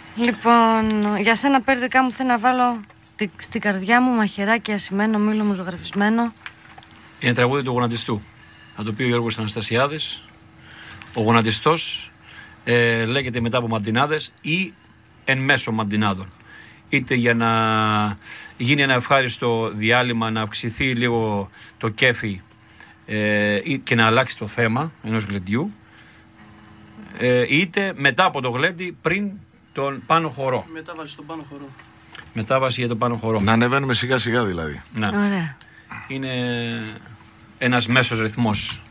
Λοιπόν, για σένα Πέρδικα μου θέλω να βάλω στην καρδιά μου μαχαιράκι ασημένο, μήλο μου ζωγραφισμένο. Είναι τραγούδι του γονατιστού. Θα το πει ο Γιώργος Αναστασιάδης. Ο γονατιστός λέγεται μετά από μαντινάδες ή εν μέσω μαντινάδων. Είτε για να γίνει ένα ευχάριστο διάλειμμα, να αυξηθεί λίγο το κέφι και να αλλάξει το θέμα ενός γλεντιού, είτε μετά από το γλέντι πριν τον πάνω χορό. Μετάβαση στον πάνω χορό. Μετάβαση για τον πάνω χορό. Να ανεβαίνουμε σιγά σιγά δηλαδή. Ναι. Ωραία. Είναι ένας μέσος ρυθμός.